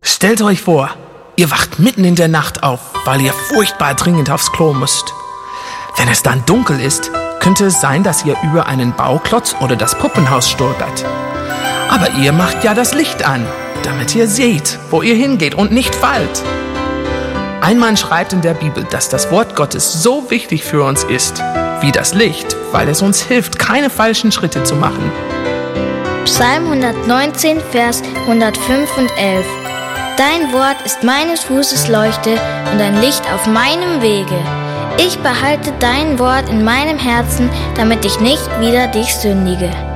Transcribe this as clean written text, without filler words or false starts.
Stellt euch vor, ihr wacht mitten in der Nacht auf, weil ihr furchtbar dringend aufs Klo müsst. Wenn es dann dunkel ist, könnte es sein, dass ihr über einen Bauklotz oder das Puppenhaus stolpert. Aber ihr macht ja das Licht an, damit ihr seht, wo ihr hingeht und nicht fallt. Ein Mann schreibt in der Bibel, dass das Wort Gottes so wichtig für uns ist, wie das Licht, weil es uns hilft, keine falschen Schritte zu machen. Psalm 119, Vers 105 und 11. Dein Wort ist meines Fußes Leuchte und ein Licht auf meinem Wege. Ich behalte dein Wort in meinem Herzen, damit ich nicht wieder dich sündige.